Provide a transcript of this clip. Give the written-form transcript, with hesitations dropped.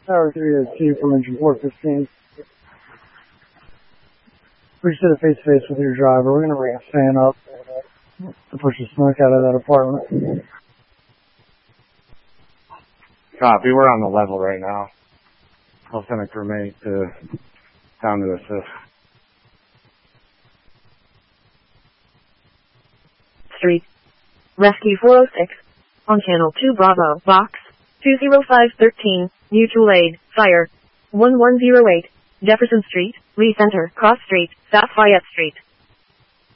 Tower 3 is 2 from engine 415. We just did a face-to-face with your driver. We're going to bring a fan up to push the smoke out of that apartment. Copy, we're on the level right now. I'll send a crewmate down to assist. Street. Rescue 406. On channel 2 Bravo. Box 20513. Mutual aid. Fire. 1108. Jefferson Street. Lee Center. Cross Street. South Fayette Street.